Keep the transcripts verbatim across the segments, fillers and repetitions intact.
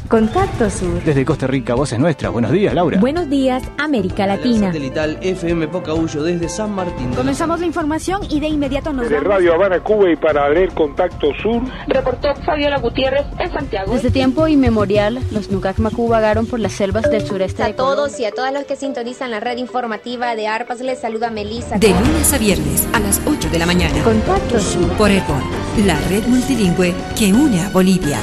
Contacto Sur. Desde Costa Rica, voz es nuestra. Buenos días, Laura. Buenos días, América Latina. Satelital F M Pocahuyo desde San Martín. Comenzamos la información y de inmediato nos de vamos. Radio Habana, Cuba, y para leer Contacto Sur. Reportó Fabiola Gutiérrez en Santiago. Desde tiempo inmemorial, los Nucacmacú vagaron por las selvas del sureste de A todos y a todas los que sintonizan la red informativa de ARPAS, les saluda Melissa. De lunes a viernes a las ocho de la mañana. Contacto Sur. Por Airborne, la red multilingüe que une a Bolivia.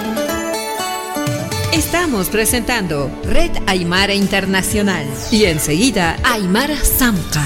Estamos presentando Red Aymara Internacional y enseguida Aymara Samqa.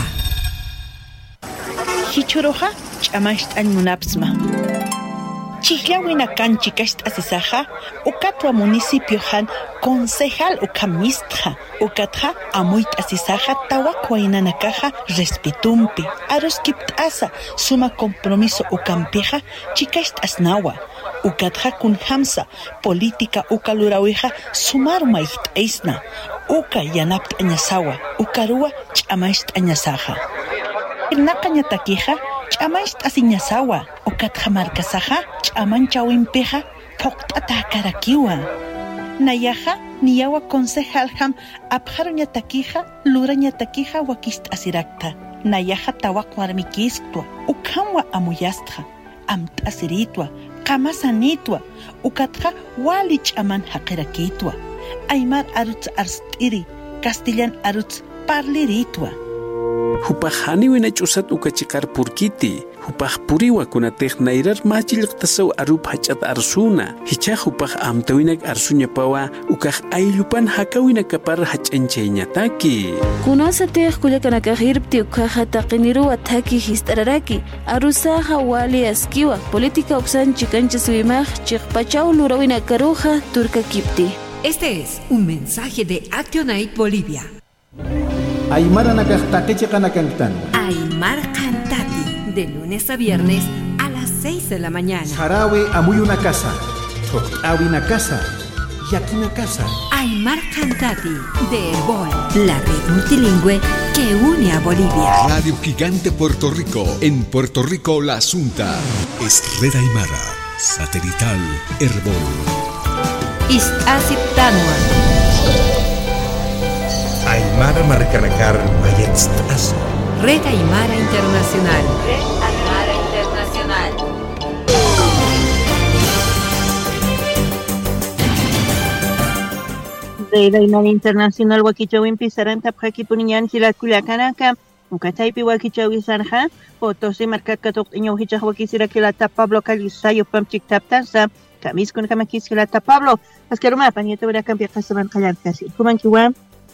Hichuroja, chamasht munapsma. Chihlawina canchicast asisaja, ukatwa municipio han concejal ukamistja, ukatja amuit asisaja tawakwaina nakaja respetumpi. Aros kiptasa suma compromiso ukampija, chikast asnawa. Ukatja kun hamsa, política ukalurawiha sumaruma isna. Uka yanapt añasawa, ukarua chamaist añasaja. Nakañatakija, chamaist asiñasawa, ukatja marcasaja, chamanchawimpeja, poktata karakiwa. Nayaja, niyawa concejal ham, abjaruñatakija, lurañatakija wakist asirakta. Nayaja tawak marmikisktua, ukamwa amuyastja, amt asiritwa. Kamasanitwa, ukatja walich aman haqirakitwa. Aymar aruts arstiri, Castellan aruts parliritwa. Hupajani wina chusat ukachikar purkiti. Hupaj puriwa kunatej nairar machilqtasaw arup hachat arsuna. Hicha hupaj amtawinak arsunya pawa ukaj aylupan hakawina kapar hachanchayñataki. Kunasatej kuyakanakajirpti ukaja taqiniru ataki histararaki. Arusaja wali askiwa. Política uksan chikancha suimaj chiqpachaw lurawina karuja turka kipti. Este es un mensaje de Actionaid Bolivia. Aymara nakajtakeche kanakantano. Aymar Cantati, de lunes a viernes a las seis de la mañana. Sarawe amuy una casa, totawi una casa, yaki una casa. Aymar Cantati, de Airborne, la red multilingüe que une a Bolivia. Radio Gigante Puerto Rico, en Puerto Rico La Asunta, es Red Aymara, satelital Airborne. Istasip Tanua. Aymara Marcanakar Mayetstazo. Red Aymara Internacional. Red Aymara Internacional. Red Aymara Internacional Wakichawin Pisaran Tapjaki Punian Hilakuliakanaka. Ukataipi Wakichawi Sarja. Potosi Marcacatok in Yohicha Wakisira Kilata Pablo Calisayo Pamchik Taptasa. Kamis kun Kamakis Kilata Pablo. Ascaruma Panieto voy a cambiar Casaban Kayan Kasi. Kumankiwa.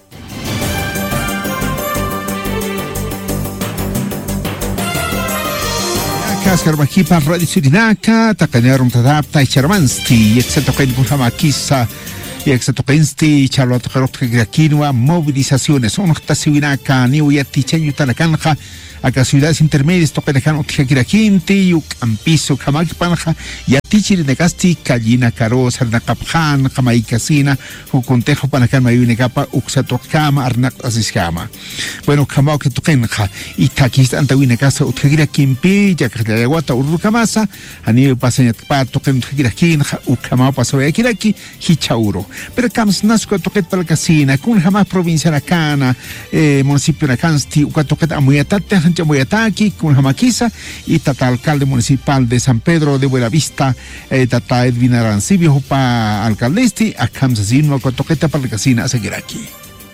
Kaskar Makipa Radio Surinaka, Takanerum Tadapta, Charmansti, Exetoken Buhamakisa, Exetokensti, Charlotte Grakinua, movilizaciones, Onostasiwinaka, New Yatichayu Tanakanja, acá ciudades intermedias, Topenejan, Otjakirakinti, Yuk Ampiso, Kamakipanja, Yatichir Negasti, Kallina Karo, Sarnakapjan, Jamaikasina, Ucontejo Panakan Mayunekapa, Uxatokama, Arnak Azizkama. Bueno, Kamau que Tokenja, Itakis Antawinekasa, Utjakirakinpi, Yakayawata, Urukamasa, Anil Pasenyatpa, Token Utjakirakinja, Ukamau Pasoyakiraki, Hichauro. Pero Kams Nasco Toket Palcasina, Kun Jamás provincia Nakana, eh, municipio Nakansti, Ukatoket Amuyatate, Chamoyataki, con Jamaquiza, y tata alcalde municipal de San Pedro de Buenavista, eh, tata Edwin Arancibio, pa alcaldesti, a Kamsazino, con toqueta para la casina, a seguir aquí.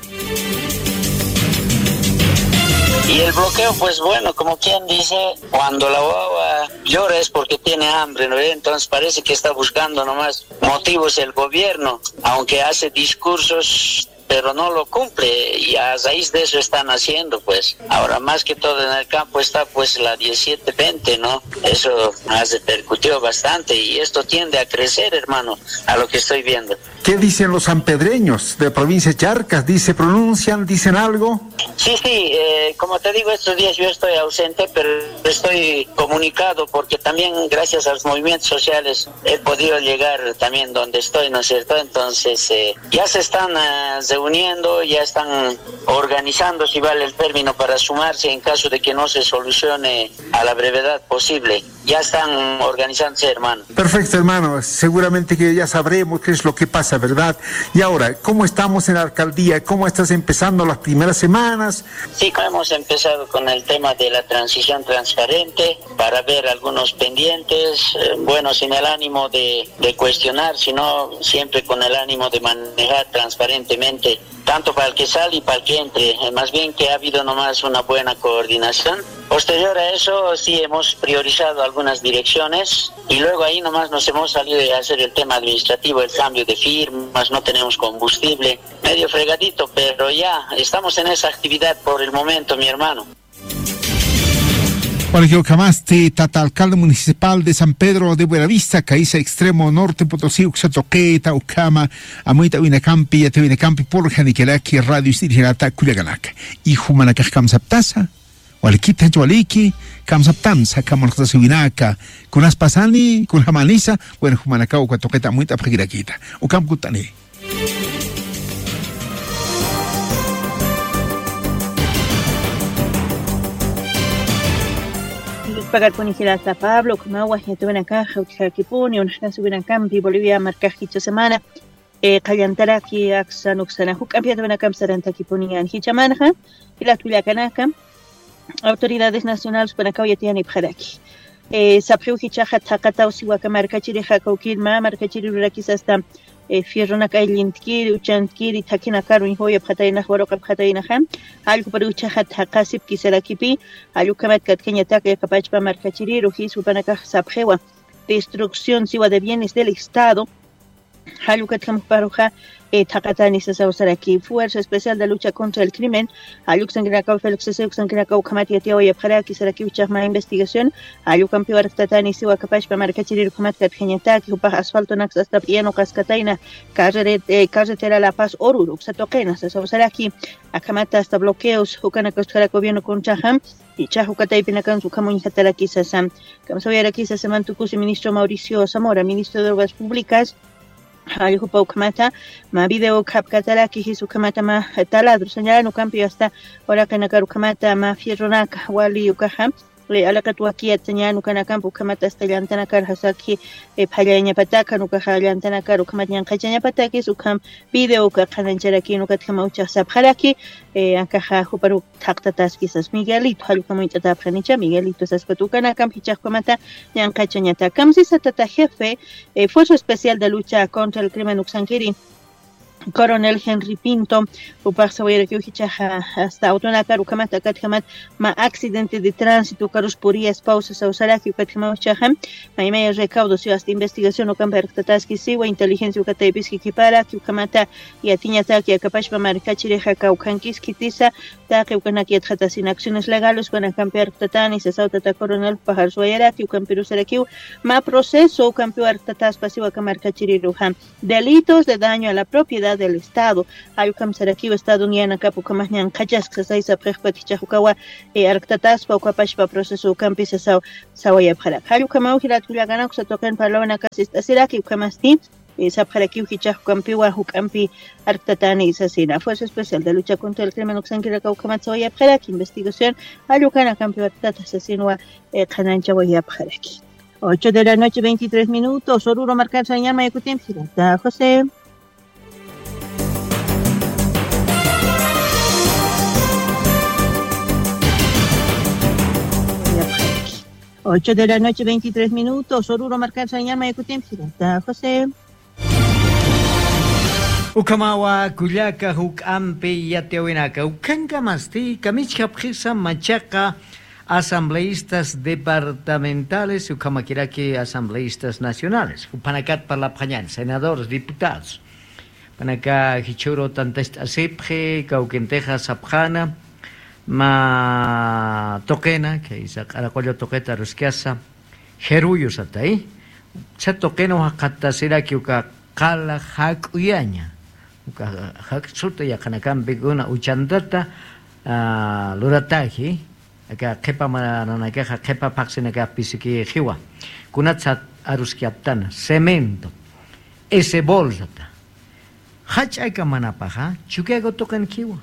Y el bloqueo, pues bueno, como quien dice, cuando la guagua llora es porque tiene hambre, ¿no? Entonces parece que está buscando nomás motivos el gobierno, aunque hace discursos, pero no lo cumple, y a raíz de eso están haciendo, pues. Ahora, más que todo en el campo está, pues, la diecisiete veinte, ¿no? Eso has repercutió bastante, y esto tiende a crecer, hermano, a lo que estoy viendo. ¿Qué dicen los sanpedreños de provincia de Charcas? ¿Dice, pronuncian, dicen algo? Sí, sí, eh, como te digo, estos días yo estoy ausente, pero estoy comunicado porque también gracias a los movimientos sociales he podido llegar también donde estoy, ¿no es cierto? Entonces, eh, ya se están uh, reuniendo, ya están organizando, si vale el término, para sumarse en caso de que no se solucione a la brevedad posible. Ya están organizándose, hermano. Perfecto, hermano. Seguramente que ya sabremos qué es lo que pasa, ¿verdad? Y ahora, ¿cómo estamos en la alcaldía? ¿Cómo estás empezando las primeras semanas? Sí, hemos empezado con el tema de la transición transparente para ver algunos pendientes, eh, bueno, sin el ánimo de, de cuestionar, sino siempre con el ánimo de manejar transparentemente, tanto para el que sale y para el que entre. Eh, más bien que ha habido nomás una buena coordinación. Posterior a eso, sí hemos priorizado algunas direcciones y luego ahí nomás nos hemos salido de hacer el tema administrativo, el cambio de firmas, no tenemos combustible, medio fregadito, pero ya estamos en esa actividad por el momento, mi hermano. Jorge Ocamaste, tata alcalde municipal de San Pedro de Buenavista, Caiza Extremo Norte, Potosí, Uxatoqueta, Ucama, Amuita Winacampi, Yate Winacampi, por Janiquelaki, Radio Istirigata, Culiaganac, y Humanacaj Kamsaptasa, Walquita Chualiki, Kamsaptamsa, Kamonjasiwinaka, Kunas Pasani, Kunjamanisa, bueno, Humanacao, Cuatoqueta, Amuita Pagiraquita, Ucam Kutani. pagar con hasta Pablo, como agua, ya tuve una caja, que pone, una casa en campi, Bolivia, marca hicha semana, eh, Callantara, aquí, Axan, Uxana, Jucapia, tuve una camsaranta que ponían Hichamanja, y la Tuliacanaca, autoridades nacionales para acá, ya tienen Ibraki. Eh, Sapriu Hichaja, Takata, Usiwaka, marca Chirija, Kaukilma, marca Chirirakis hasta Fierrona Kailintki, Uchantkiri, Takina Karu, Hoya Pataina, Horoka Pataina Ham, Alku Parucha Hat Hakasip Kisarakipi, Alukamat Katkenya Taka, Kapachpa Marcachiri, Rujis, Upanaka Sapjewa, destrucción siwa de bienes del Estado, Alukatkam Paruja, Takatani Sasausaraki, Fuerza Especial de Lucha contra el Crimen, Aluxangrakau, Felix Seuxangrakau, Kamati Atio, Yaparaki, Saraki, Uchama Investigación, Alucampio Artatani, Siwa Kapachpa Marcachiri, Kamat Katkenyataki, Upah Asfalto Nax hasta Piano Cascataina, Carretera La Paz, Oruruk, Satoquena, Sasausaraki, Akamata hasta bloqueos, Ucanacos Gobierno con Chaham, y Chahucatay Pinacan, su Camuñataraki Sasam, Kamsoyaraki Sasamantucus, ministro Mauricio Zamora, ministro de Obras Públicas, Algo Paukamata, ma video capcatala que hizo kamata ma taladro, señala no cambio hasta ahora que nakarukamata ma fierronaka, wali ukaha, le alakatuaki at señala no kanacampo kamata hasta llantana karhasaki, payaña pataka, no kaha llantana karu kamatyan kachaña pataki, su cam video kakanancheraki, no katkamaucha sabharaki, ankaha huparu taktatas quizás Miguelito, halukamuita tapanicha, Miguelito saspatucana, campichas kamata, yan kachañata, camsis atata jefe, Fuerza Especial de Lucha contra el Crimen Uxanquiri, Coronel Henry Pinto, Upar Sawairakiuhichaja, hasta Autonaka, Ukamata, Katjamat, ma accidente de tránsito, Carus Purías, Pausas, Ausaraki, Katjamauchaham, Maimea Recaudos, hasta investigación, Ukamper Tataski, Siwa, Inteligencia, Ukataipiski, Kipara, Ukamata, y Atiñataki, Akapashpa, Maricachireja, Kaukankis, Kitisa, Take, Ukanaki, Atrata, sin acciones legales, Ukanacamper Tatani, Sasautata, Coronel, Pajar Suayaraki, Ukampiru Sarakiu, ma proceso, Ukampiu Tatas, Pasiva, Kamarkachiriruham, delitos de daño a la propiedad del Estado, Ayukam Sarakiu, Estado Uniana, Capu Kamahnian, Kajas, Kasaisa, Prejpatichahukawa, Arctatas, Paukapashpa, proceso, Campis, Sawaya Parak. Ayukamau, Hiratulagana, Xatokan, Palona, Casis, Asiraki, Kamasti, Saparakiu, Hichahukampiwa, Hukampi, Arctatani, Sasina, Fuerza Especial de Lucha contra el Crimen Oxanquira, Kaukamatsoya Parak, investigación, Ayukana, Campi, Arctata, Sasinua, Kananchawaya Paraki. ocho de la noche, veintitrés minutos, Oruro, marcar señal, Mayacutim, Hirata, José. ocho de la noche, veintitrés minutos, Oruro, marcar señal, Mayacutim, Hirata, José. Ukamawa, Cuyaca, Hukampi, Yateoinaka, Ukankamasti, Kamichka, Prisa, Machaca, asambleístas departamentales, Ukamakiraki, asambleístas nacionales, Upanacat para la Pañan, senadores, diputados, Panacá, Hichuro, Tantest Asipje, Cauquenteja, Sapjana, Ma Toquena, que es Aracollo Toqueta, Rusquiasa, Jeruyos hasta ahí, Se Toquena, Hacatasira, que Ucacala, Hac Uyaña, Hac Suta, Yacanacam, Biguna, Uchandata, Lurataji, acá kepa mana keja kepa paxina ka pisiki jiwa kunat sat aruskiaptana cemento ese bolsata hachayka manapaja chukiago toquen kiwa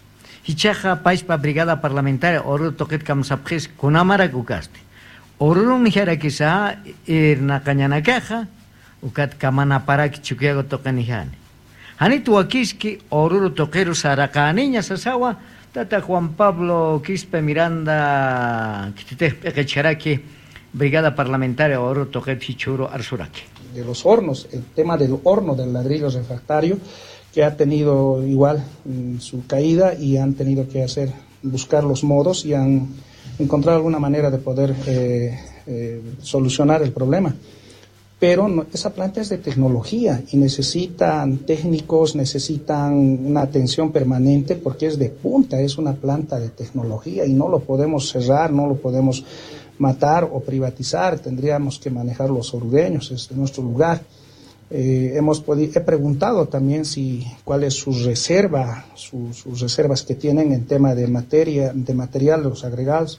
hichaja paispa brigada parlamentaria oruro toqet kamsapjes kunamara kukaste oruro nijara quizá irna cañanacaja ukat kamana para que chukiago toquen hijane hani tuakiski oruro toquero saraka niña sasawa tata Juan Pablo Quispe Miranda Kititepecharaki brigada parlamentaria oruro toqet hichuro arsuraki de los hornos, el tema del horno del ladrillo refractario, que ha tenido igual mm, su caída y han tenido que hacer, buscar los modos y han encontrado alguna manera de poder eh, eh, solucionar el problema. Pero no, esa planta es de tecnología y necesitan técnicos, necesitan una atención permanente porque es de punta, es una planta de tecnología y no lo podemos cerrar, no lo podemos matar o privatizar, tendríamos que manejar los orureños, es nuestro lugar. Eh, hemos podido, he preguntado también si cuál es su reserva, su, sus reservas que tienen en tema de materia, de material de los agregados.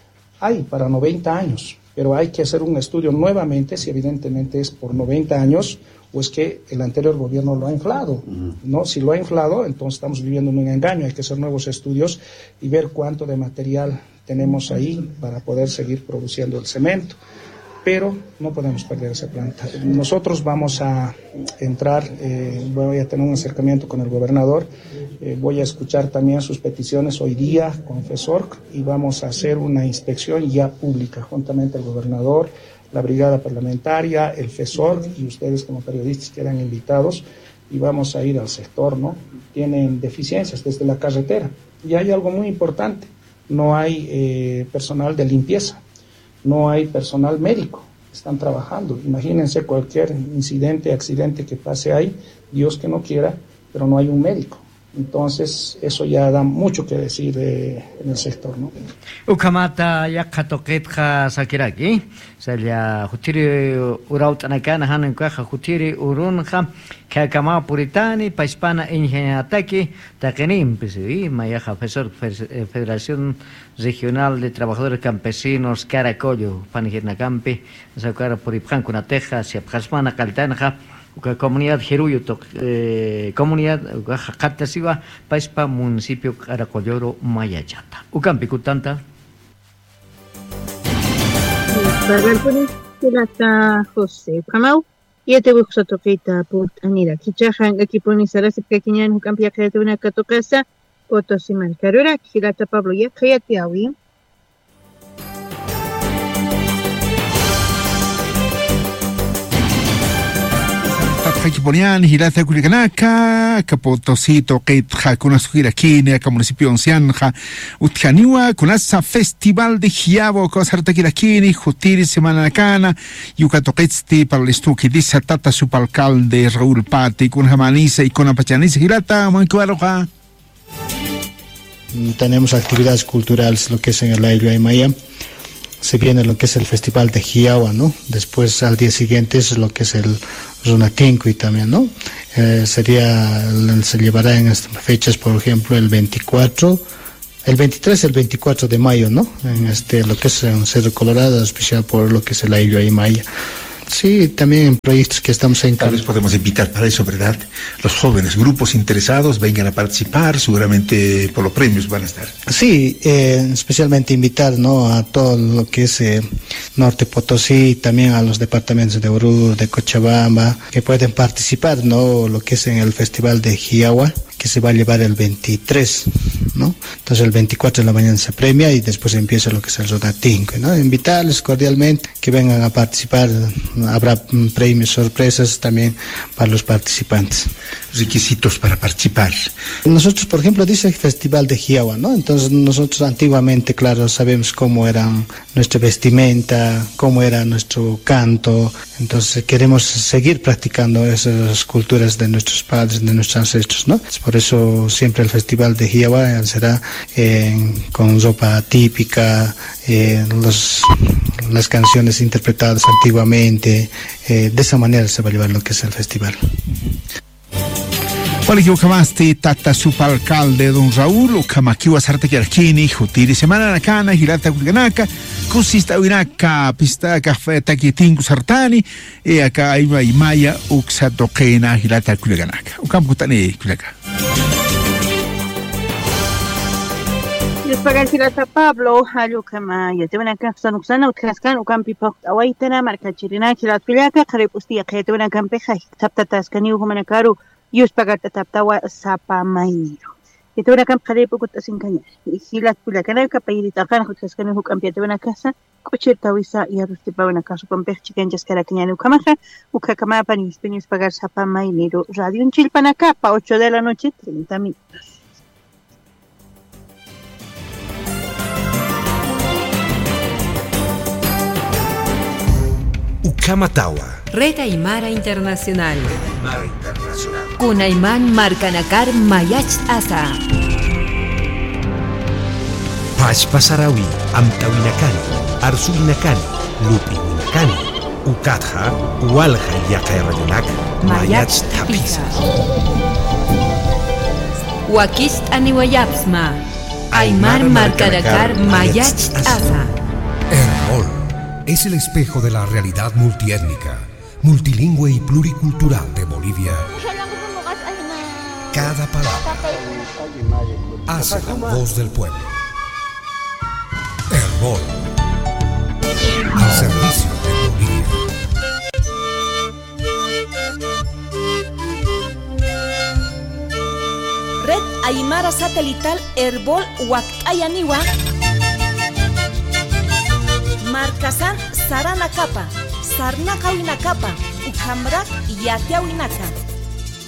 Hay para noventa años, pero hay que hacer un estudio nuevamente si evidentemente es por noventa años o es que el anterior gobierno lo ha inflado, ¿no? Si lo ha inflado, entonces estamos viviendo en un engaño, hay que hacer nuevos estudios y ver cuánto de material tenemos ahí para poder seguir produciendo el cemento, pero no podemos perder esa planta. Nosotros vamos a entrar, eh, voy a tener un acercamiento con el gobernador, eh, voy a escuchar también sus peticiones hoy día con FESORC y vamos a hacer una inspección ya pública, juntamente el gobernador, la brigada parlamentaria, el FESORC y ustedes como periodistas que eran invitados y vamos a ir al sector, ¿no? Tienen deficiencias desde la carretera y hay algo muy importante. No hay eh, personal de limpieza, no hay personal médico, están trabajando. Imagínense cualquier incidente, accidente que pase ahí, Dios que no quiera, pero no hay un médico. Entonces, eso ya da mucho que decir eh, en el sector, ¿no? Ukamata yakatoqetja sakiraki, salya jutiri urautanakana hanan kwaja jutiri urunja kakama puritani paispana ingenataki takenim pisi mayaja profesor Federación Regional de Trabajadores Campesinos Caracollo panigirnacampi sakara puripjan kunateja siapjasmana kaltanja comunidad Jeruyo eh, comunidad Jacatasiva Paispa municipio Caracolloro Mayachata Ucampi Kutanta Para José Kamau y te busco toquita put anira kichajan equipo ni sarasip kakinyan Ucampi Akatuna Katokasa Potosiman Carora Kirata Pablo ya Kayatiawi Hakiponian, Hilata Culicanaka, Capotosito, Kate Hakunas Hirakine, Municipio Oncianja, Utjaniwa, Kunasa Festival de Giabo, Cosarta Kirakini, Jutiri, Semana Cana, Yucatoquetsti, para el estuque, dice Tata Supalcalde, Raúl Pati, con Jamanisa y con Apachanisa, Hilata, Mancuaroja. Tenemos actividades culturales, lo que es en el Ayllo Aymaya. Se viene lo que es el Festival de Giawa, ¿no? Después, al día siguiente, es lo que es el Runatinqui también, ¿no? Eh, sería, se llevará en estas fechas, por ejemplo, el veinticuatro, el veintitrés, el veinticuatro de mayo, ¿no? En este, lo que es en Cerro Colorado, especial por lo que es el Ayllo Aymaya. Sí, también en proyectos que estamos en... Tal vez podemos invitar para eso, ¿verdad? Los jóvenes, grupos interesados, vengan a participar, seguramente por los premios van a estar. Sí, eh, especialmente invitar, ¿no?, a todo lo que es eh, Norte Potosí, también a los departamentos de Oruro, de Cochabamba, que pueden participar, ¿no?, lo que es en el Festival de Giawa, que se va a llevar el veintitrés, ¿no? Entonces el veinticuatro de la mañana se premia y después empieza lo que es el Rodatinco, ¿no? Invitarles cordialmente que vengan a participar, habrá premios, sorpresas también para los participantes. Requisitos para participar. Nosotros, por ejemplo, dice Festival de Giawa, ¿no? Entonces nosotros antiguamente, claro, sabemos cómo era nuestra vestimenta, cómo era nuestro canto, entonces queremos seguir practicando esas culturas de nuestros padres, de nuestros ancestros, ¿no? Por eso siempre el Festival de Giawa será eh, con ropa típica, eh, los, las canciones interpretadas antiguamente, eh, de esa manera se va a llevar lo que es el festival. Faliki ukamasti tata superalcalde don Raúl ukamakiwa sarta kiarkini jutiri semana nakana hilata kulganaka kusista winaka pista café takitingu sartani e aka ima imaya uksa tokena hilata kulganaka ukam kutani kulaka Despagar hilata Pablo halu kama yatuna kafsan uksana utkaskan ukam pipak awaitana marka chirina hilat kulaka qarib ustiya qetuna kam pexa tapta taskani uhumanakaru Yus pagar tataptawa sapa mainiro. Ito na kam kalipo kut asin kanya. Hilat pula kana kapairit akan kut kaskanu hukam piatu na kasa. Kuchir tawisa yarus tipaw na kaso pampech chicken jaskara kanya ukamaha. Ukakama panis pinis pagar sapa mainiro. Radio un chilpanaka pa ocho de la noche treinta minutos. Ukamatawa. Red Aymara Internacional. Aymara Internacional. Con Ayman Marcanakar Mayach Asa. Pachpasarawi, Amtawinakani, Arsulinakani, Lupinakani, Ukatha, Ualja Yakairayanak, Mayach Tapisa. Wakist Aniwayapsma. Aymar Marcanakar Mayach Asa. Errol es el espejo de la realidad multiétnica, multilingüe y pluricultural de Bolivia. Cada palabra hace la voz del pueblo. Errol, al servicio de Bolivia. Red Aymara Satelital Herbol Huacayaniwa Marcasan Sarana Capa Sarnaca Winacapa Ucambra Yatia Winaca